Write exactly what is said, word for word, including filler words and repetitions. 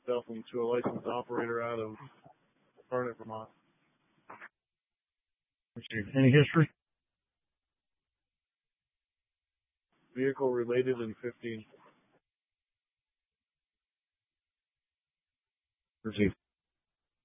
Definitely to a licensed operator out of Barnet, Vermont. Any history? Vehicle related in fifteen. Received.